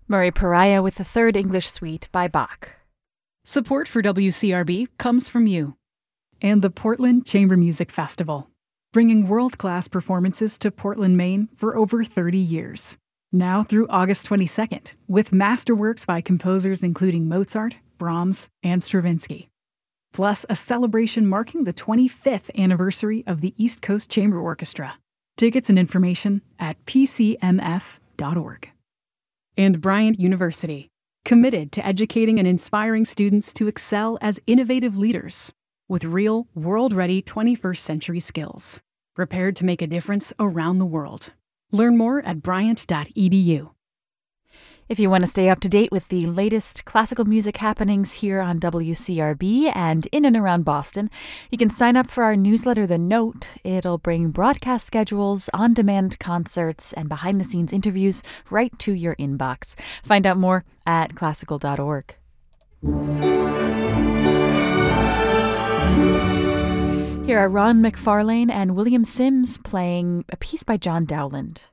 Murray Pariah with the Third English Suite by Bach. Support for WCRB comes from you and the Portland Chamber Music Festival, bringing world-class performances to Portland, Maine for over 30 years. Now through August 22nd, with masterworks by composers including Mozart, Brahms, and Stravinsky. Plus a celebration marking the 25th anniversary of the East Coast Chamber Orchestra. Tickets and information at pcmf.org. And Bryant University, committed to educating and inspiring students to excel as innovative leaders with real, world-ready 21st century skills, prepared to make a difference around the world. Learn more at bryant.edu. If you want to stay up to date with the latest classical music happenings here on WCRB and in and around Boston, you can sign up for our newsletter, The Note. It'll bring broadcast schedules, on-demand concerts, and behind-the-scenes interviews right to your inbox. Find out more at classical.org. Here are Ron McFarlane and William Sims playing a piece by John Dowland.